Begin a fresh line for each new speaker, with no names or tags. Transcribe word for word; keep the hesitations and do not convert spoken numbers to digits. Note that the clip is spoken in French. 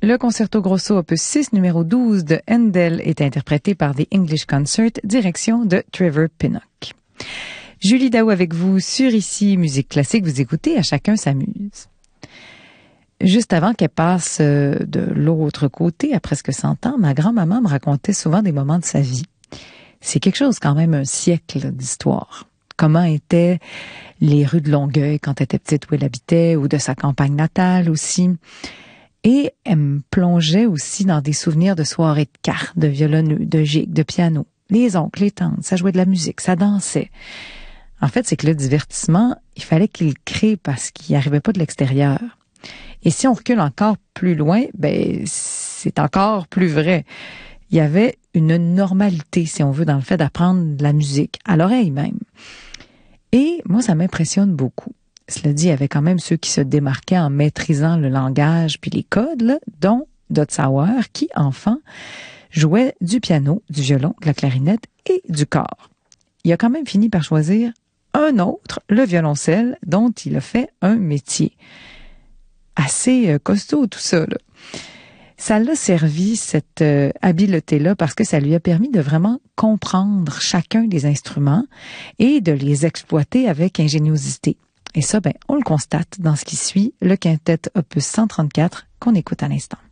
Le concerto grosso opus six numéro douze de Handel est interprété par The English Concert, direction de Trevor Pinnock. Julie Daou avec vous sur Ici Musique Classique, vous écoutez À chacun s'amuse. Juste avant qu'elle passe de l'autre côté, à presque cent ans, ma grand-maman me racontait souvent des moments de sa vie. C'est quelque chose quand même, un siècle d'histoire. Comment étaient les rues de Longueuil quand elle était petite où elle habitait, ou de sa campagne natale aussi. Et elle me plongeait aussi dans des souvenirs de soirées de cartes, de violoneux, de gigs, de piano. Les oncles, les tantes, ça jouait de la musique, ça dansait. En fait, c'est que le divertissement, il fallait qu'il le crée parce qu'il n'arrivait pas de l'extérieur. Et si on recule encore plus loin, ben c'est encore plus vrai. Il y avait une normalité, si on veut, dans le fait d'apprendre de la musique, à l'oreille même. Et moi, ça m'impressionne beaucoup. Cela dit, il y avait quand même ceux qui se démarquaient en maîtrisant le langage puis les codes, là, dont Dotsauer, qui, enfant, jouait du piano, du violon, de la clarinette et du cor. Il a quand même fini par choisir un autre, le violoncelle, dont il a fait un métier. Assez costaud tout ça, là. Ça l'a servi, cette euh, habileté-là, parce que ça lui a permis de vraiment comprendre chacun des instruments et de les exploiter avec ingéniosité. Et ça, ben, on le constate dans ce qui suit, le quintet opus cent trente-quatre qu'on écoute à l'instant.